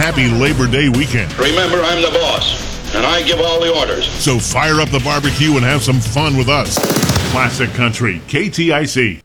happy Labor Day weekend. Remember, I'm the boss, and I give all the orders. So fire up the barbecue and have some fun with us. Classic Country, KTIC.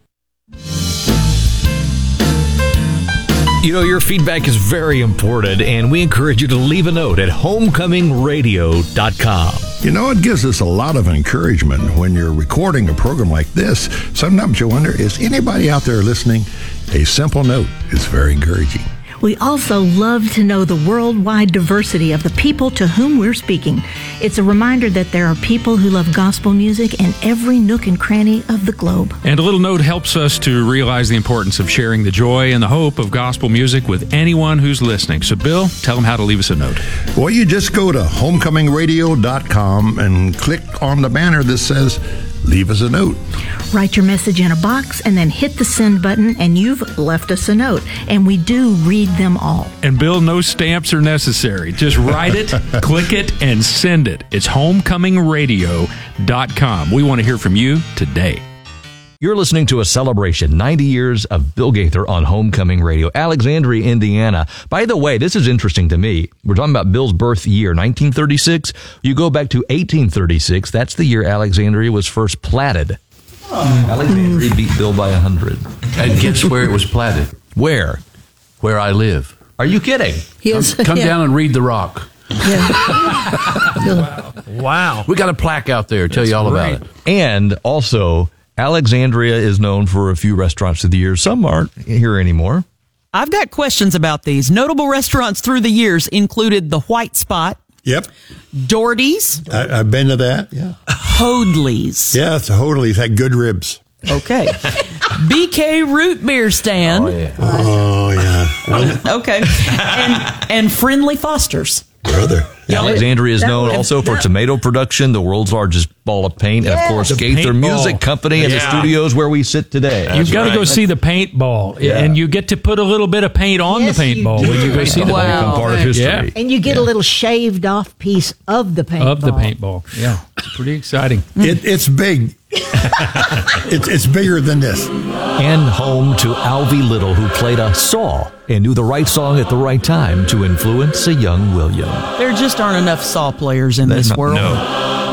You know, your feedback is very important, and we encourage you to leave a note at homecomingradio.com. You know, it gives us a lot of encouragement when you're recording a program like this. Sometimes you wonder, is anybody out there listening? A simple note is very encouraging. We also love to know the worldwide diversity of the people to whom we're speaking. It's a reminder that there are people who love gospel music in every nook and cranny of the globe. And a little note helps us to realize the importance of sharing the joy and the hope of gospel music with anyone who's listening. So, Bill, tell them how to leave us a note. Well, you just go to homecomingradio.com and click on the banner that says, leave us a note. Write your message in a box and then hit the send button, and you've left us a note. And we do read them all. And Bill, no stamps are necessary. Just write it, click it, and send it. It's homecomingradio.com. We want to hear from you today. You're listening to a celebration, 90 years of Bill Gaither on Homecoming Radio, Alexandria, Indiana. By the way, this is interesting to me. We're talking about Bill's birth year, 1936. You go back to 1836. That's the year Alexandria was first platted. Alexandria beat Bill by 100. And guess where it was platted? Where? Where I live. Are you kidding? Yes. Come down and read the rock. Yeah. Wow. We got a plaque out there. Tell you all about it. And also, Alexandria is known for a few restaurants of the year. Some aren't here anymore. I've got questions about these. Notable restaurants through the years included the White Spot. Yep. Doherty's. I've been to that. Yeah. Hoadley's. Yeah, it's a Hoadley's. Had good ribs. Okay. BK Root Beer Stand. Oh, yeah. Okay. And Friendly Foster's. Brother. Alexandria is known also for tomato production, the world's largest ball of paint, and of course, Gaither Music Company and the studios where we sit today. You've got to go see the paintball, and you get to put a little bit of paint on the paintball when you go see the become part of history. Yeah. And you get a little shaved off piece of the paintball. Of the paintball. Yeah. It's pretty exciting. It's big. It's bigger than this. And home to Alvy Little, who played a saw and knew the right song at the right time to influence a young William. There just aren't enough saw players in this world. No.